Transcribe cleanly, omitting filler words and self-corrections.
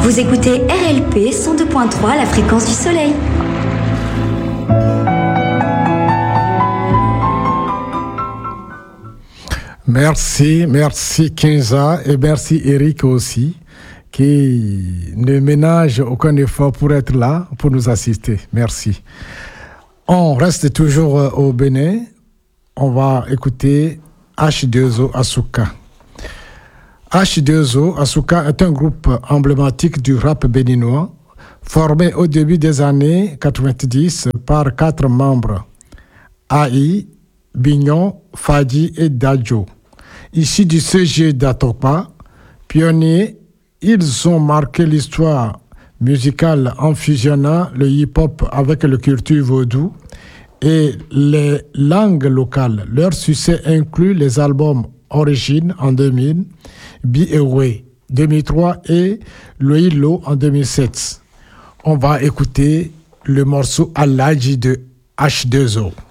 Vous écoutez RLP 102.3, la fréquence du soleil. Merci Kinza et merci Eric aussi, qui ne ménage aucun effort pour être là, pour nous assister. Merci. On reste toujours au Bénin. On va écouter H2O Asuka. H2O Asuka est un groupe emblématique du rap béninois, formé au début des années 90 par 4 membres, Aïe, Bignon, Fadi et Dadjo. Issus du CG d'Atopa, pionniers, ils ont marqué l'histoire musicale en fusionnant le hip-hop avec le culture vaudou et les langues locales. Leur succès inclut les albums Origine en 2000, Bi-Ewe 2003 et Loïlo en 2007. On va écouter le morceau Aladji de H2O.